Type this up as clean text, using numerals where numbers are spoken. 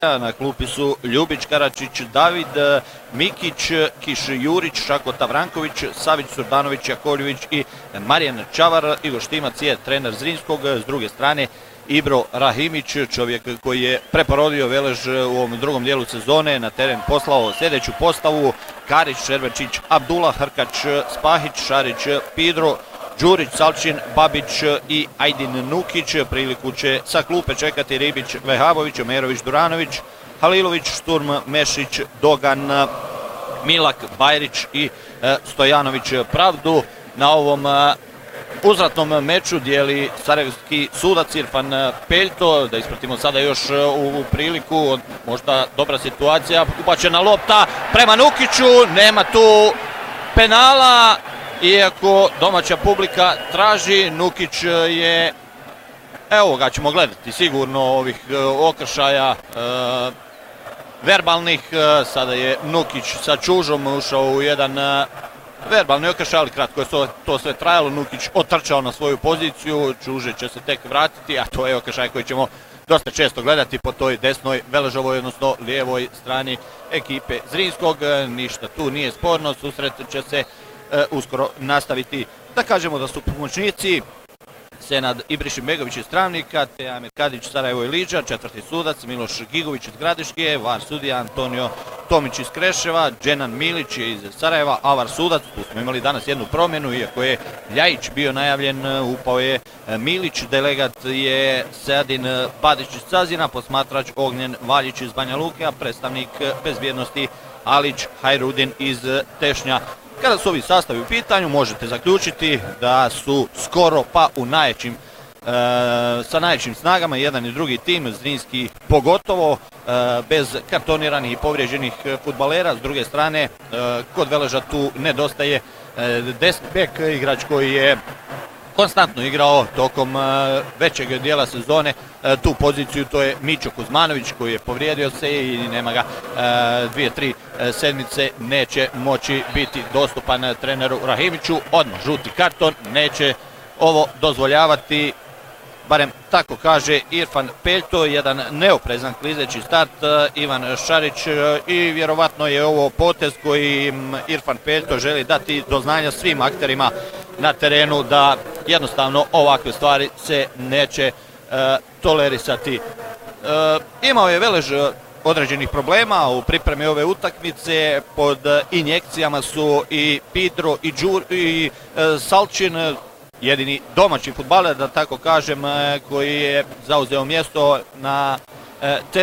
Na klupi su Ljubić, Karačić, David, Mikić, Kiš Jurić, Šakota Vranković, Savić, Surdanović, Jakovljević i Marijan Čavar. Igor Štimac je trener Zrinskog, s druge strane Ibro Rahimić, čovjek koji je preporodio Velež u ovom drugom dijelu sezone, na teren poslao sljedeću postavu: Karić, Šerbečić, Abdullah, Hrkač, Spahić, Šarić, Pidro, Đurić, Salčin, Babić i Ajdin Nukić. Priliku će sa klupe čekati Ribić, Vehabović, Omerović, Duranović, Halilović, Šturm, Mešić, Dogan, Milak, Bajrić i Stojanović. Pravdu na ovom uzvratnom meču dijeli sarajevski sudac Irfan Peljto. Da ispratimo sada još u priliku, možda dobra situacija, ubačena lopta prema Nukiću, nema tu penala. Iako domaća publika traži, Nukić je, evo ga ćemo gledati sigurno ovih okršaja verbalnih. Sada je Nukić sa Čužom ušao u jedan verbalni okršaj, ali kratko je to sve trajalo. Nukić otrčao na svoju poziciju, Čuže će se tek vratiti, a to je okršaj koji ćemo dosta često gledati po toj desnoj Veležovoj, odnosno lijevoj strani ekipe Zrinskog. Ništa tu nije sporno, susret će se uskoro nastaviti. Da kažemo da su pomoćnici Senad Ibrišim-Begović iz Travnika, te Amir Kadić, Sarajevo i Liđa, četvrti sudac Miloš Gigović iz Gradiške, VAR sudija Antonio Tomić iz Kreševa, Dženan Milić iz Sarajeva, a VAR sudac, tu smo imali danas jednu promjenu, iako je Ljajić bio najavljen, upao je Milić, delegat je Seadin Badić iz Cazina, posmatrač Ognjen Valjić iz Banja Luke, a predstavnik bezbjednosti Alić Hajrudin iz Tešnja. Kada su ovi sastavi u pitanju, možete zaključiti da su skoro pa u sa najvećim snagama jedan i drugi tim, Zrinski pogotovo, bez kartoniranih i povrijeđenih fudbalera. S druge strane, kod Veleža tu nedostaje desni bek, igrač koji je konstantno igrao tokom većeg dijela sezone tu poziciju, to je Mićo Kuzmanović, koji je povrijedio se i nema ga 2-3 sedmice, neće moći biti dostupan treneru Rahimiću. Odmah žuti karton, neće ovo dozvoljavati, barem tako kaže Irfan Peljto. Jedan neoprezan klizeći start Ivan Šarić i vjerovatno je ovo potez koji Irfan Peljto želi dati do znanja svim akterima na terenu da jednostavno ovakve stvari se neće tolerisati. Imao je Velež određenih problema u pripremi ove utakmice, pod injekcijama su i Pidro i Salčin, jedini domaći fudbaler, da tako kažem, koji je zauzeo mjesto na